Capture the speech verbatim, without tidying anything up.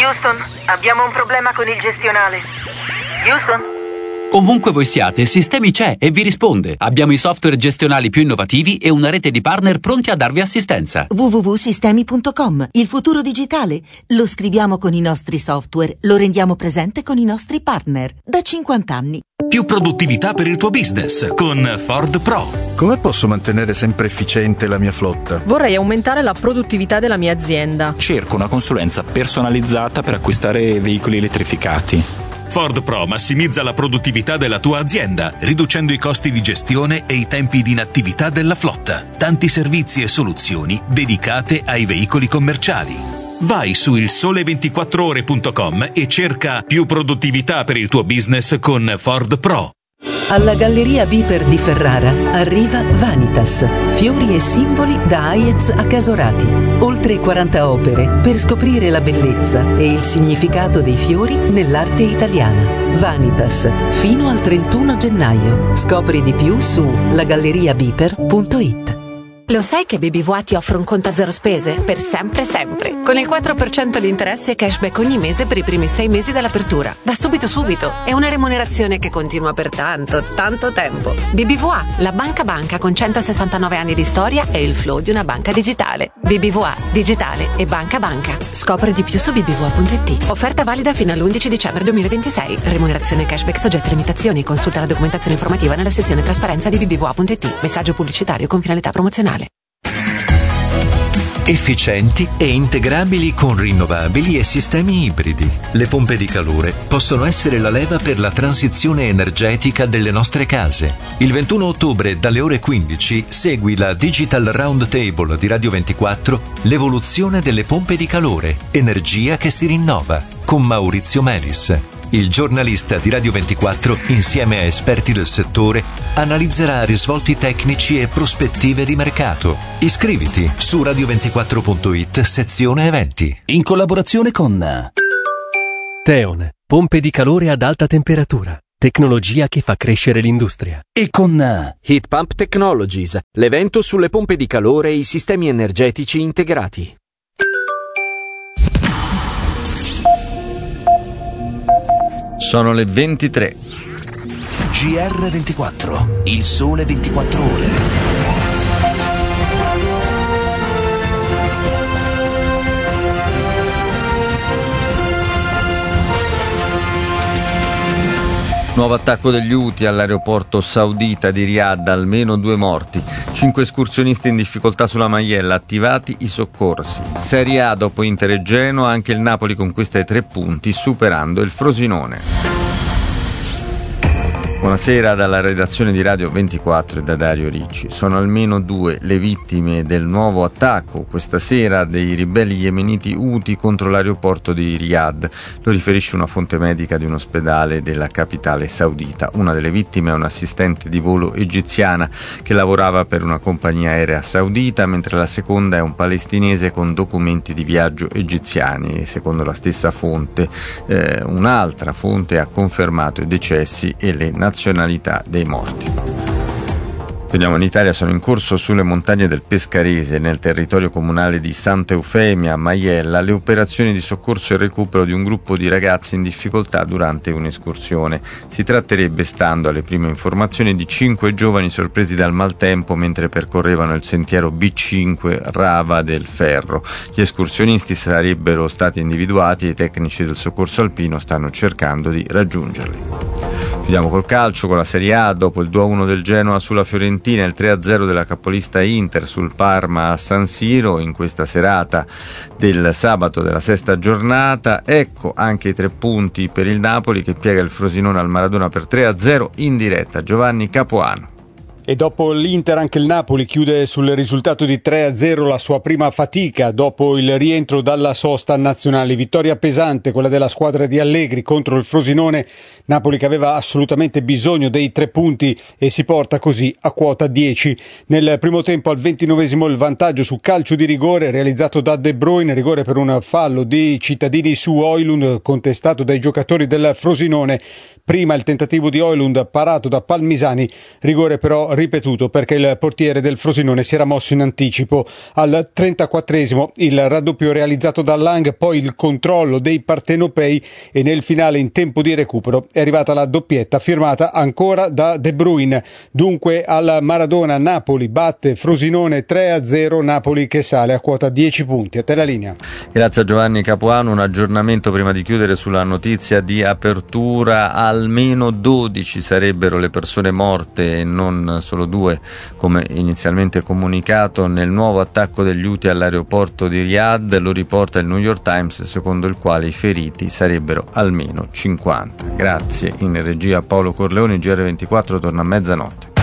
Houston, abbiamo un problema con il gestionale. Houston? Ovunque voi siate, Sistemi c'è e vi risponde. Abbiamo i software gestionali più innovativi e una rete di partner pronti a darvi assistenza. w w w punto sistemi punto com. Il futuro digitale lo scriviamo con i nostri software, lo rendiamo presente con i nostri partner. Da cinquanta anni. Più produttività per il tuo business con Ford Pro. Come posso mantenere sempre efficiente la mia flotta? Vorrei aumentare la produttività della mia azienda. Cerco una consulenza personalizzata per acquistare veicoli elettrificati. Ford Pro massimizza la produttività della tua azienda, riducendo i costi di gestione e i tempi di inattività della flotta. Tanti servizi e soluzioni dedicate ai veicoli commerciali. Vai su il sole ventiquattro ore punto com e cerca più produttività per il tuo business con Ford Pro. Alla Galleria Biper di Ferrara arriva Vanitas, fiori e simboli da Aiez a Casorati. Oltre quaranta opere per scoprire la bellezza e il significato dei fiori nell'arte italiana. Vanitas, fino al trentuno gennaio. Scopri di più su la galleria biper punto it. Lo sai che B B V A ti offre un conto a zero spese? Per sempre sempre. Con il quattro per cento di interesse e cashback ogni mese per i primi sei mesi dall'apertura. Da subito subito. È una remunerazione che continua per tanto, tanto tempo. B B V A, la banca banca con centosessantanove anni di storia e il flow di una banca digitale. B B V A, digitale e banca banca. Scopri di più su b b v a punto it. Offerta valida fino all'undici dicembre duemilaventisei. Remunerazione cashback soggetta a limitazioni. Consulta la documentazione informativa nella sezione trasparenza di b b v a punto it. Messaggio pubblicitario con finalità promozionale. Efficienti e integrabili con rinnovabili e sistemi ibridi. Le pompe di calore possono essere la leva per la transizione energetica delle nostre case. Il ventuno ottobre dalle ore quindici segui la Digital Roundtable di Radio ventiquattro, l'evoluzione delle pompe di calore, energia che si rinnova, con Maurizio Melis. Il giornalista di Radio ventiquattro, insieme a esperti del settore, analizzerà risvolti tecnici e prospettive di mercato. Iscriviti su radio ventiquattro punto it, sezione eventi. In collaborazione con Teon, pompe di calore ad alta temperatura. Tecnologia che fa crescere l'industria. E con Heat Pump Technologies, l'evento sulle pompe di calore e i sistemi energetici integrati. Sono le ventitré. G R ventiquattro, il sole ventiquattro ore. Nuovo attacco degli Houthi all'aeroporto saudita di Riyadh, almeno due morti. Cinque escursionisti in difficoltà sulla Maiella, attivati i soccorsi. Serie A dopo Inter e Genoa, anche il Napoli conquista i tre punti, superando il Frosinone. Buonasera dalla redazione di Radio ventiquattro e da Dario Ricci. Sono almeno due le vittime del nuovo attacco questa sera dei ribelli yemeniti Houthi contro l'aeroporto di Riyadh. Lo riferisce una fonte medica di un ospedale della capitale saudita. Una delle vittime è un'assistente di volo egiziana che lavorava per una compagnia aerea saudita, mentre la seconda è un palestinese con documenti di viaggio egiziani. E secondo la stessa fonte, eh, un'altra fonte ha confermato i decessi e le nazionalità dei morti. Vediamo, in Italia sono in corso sulle montagne del Pescarese, nel territorio comunale di Santa Eufemia, a Maiella, le operazioni di soccorso e recupero di un gruppo di ragazzi in difficoltà durante un'escursione. Si tratterebbe, stando alle prime informazioni, di cinque giovani sorpresi dal maltempo mentre percorrevano il sentiero B cinque Rava del Ferro. Gli escursionisti sarebbero stati individuati e i tecnici del soccorso alpino stanno cercando di raggiungerli. Chiudiamo col calcio, con la Serie A. Dopo il due a uno del Genoa sulla Fiorentina e il tre a zero della capolista Inter sul Parma a San Siro, in questa serata del sabato della sesta giornata, ecco anche i tre punti per il Napoli che piega il Frosinone al Maradona per tre a zero in diretta. Giovanni Capuano. E dopo l'Inter anche il Napoli chiude sul risultato di tre a zero la sua prima fatica dopo il rientro dalla sosta nazionale. Vittoria pesante quella della squadra di Allegri contro il Frosinone. Napoli che aveva assolutamente bisogno dei tre punti e si porta così a quota dieci. Nel primo tempo al ventinovesimo il vantaggio su calcio di rigore realizzato da De Bruyne, rigore per un fallo di Cittadini su Højlund contestato dai giocatori del Frosinone. Prima il tentativo di Højlund parato da Palmisani, rigore però ripetuto perché il portiere del Frosinone si era mosso in anticipo. Al trentaquattresimo il raddoppio realizzato da Lang, poi il controllo dei partenopei e nel finale in tempo di recupero è arrivata la doppietta firmata ancora da De Bruyne. Dunque al Maradona Napoli batte Frosinone tre a zero, Napoli che sale a quota dieci punti. A te la linea. Grazie a Giovanni Capuano. Un aggiornamento prima di chiudere sulla notizia di apertura: almeno dodici sarebbero le persone morte e non solo due come inizialmente comunicato nel nuovo attacco degli Houthi all'aeroporto di Riyadh. Lo riporta il New York Times, secondo il quale i feriti sarebbero almeno cinquanta. Grazie in regia Paolo Corleoni. G R ventiquattro torna a mezzanotte.